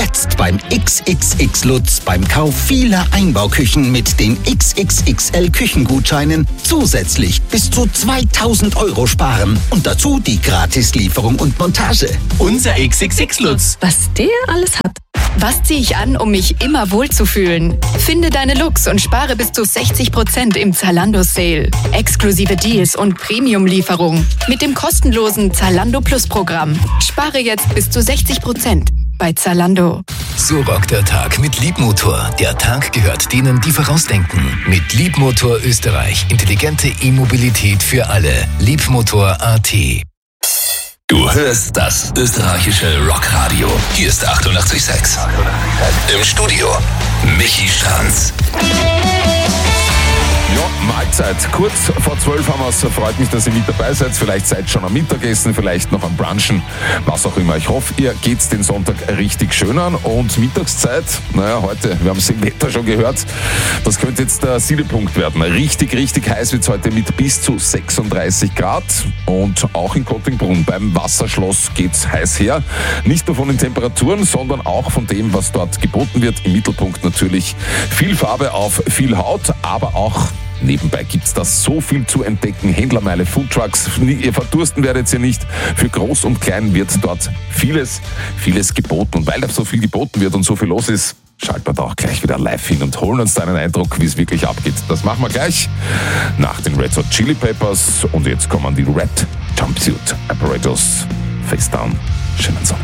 Jetzt beim XXX Lutz beim Kauf vieler Einbauküchen mit den XXXL Küchengutscheinen zusätzlich bis zu 2.000 € sparen. Und dazu die Gratislieferung und Montage. Unser XXX Lutz. Was der alles hat. Was ziehe ich an, um mich immer wohlzufühlen? Finde deine Looks und spare bis zu 60% im Zalando Sale. Exklusive Deals und Premium-Lieferung mit dem kostenlosen Zalando Plus Programm. Spare jetzt bis zu 60% bei Zalando. So rockt der Tag mit Liebmotor. Der Tag gehört denen, die vorausdenken. Mit Liebmotor Österreich. Intelligente E-Mobilität für alle. Liebmotor.at. Du hörst das österreichische Rockradio. Hier ist 88,6. Im Studio Michi Stranz. Ja, Mahlzeit. Kurz vor 12 haben wir es. Freut mich, dass ihr mit dabei seid. Vielleicht seid ihr schon am Mittagessen, vielleicht noch am Brunchen, was auch immer. Ich hoffe, ihr geht's den Sonntag richtig schön an. Und Mittagszeit, naja, heute, wir haben es im Wetter schon gehört, das könnte jetzt der Siedepunkt werden. Richtig, richtig heiß wird es heute mit bis zu 36 Grad. Und auch in Kottingbrunn beim Wasserschloss geht's heiß her. Nicht nur von den Temperaturen, sondern auch von dem, was dort geboten wird. Im Mittelpunkt natürlich viel Farbe auf viel Haut, aber auch nebenbei gibt's da so viel zu entdecken. Händlermeile, Foodtrucks, ihr verdursten werdet ihr nicht. Für Groß und Klein wird dort vieles geboten. Und weil da so viel geboten wird und so viel los ist, schalten wir da auch gleich wieder live hin und holen uns da einen Eindruck, wie es wirklich abgeht. Das machen wir gleich nach den Red Hot Chili Peppers. Und jetzt kommen die Red Jumpsuit Apparatus Face Down. Schönen Sonntag.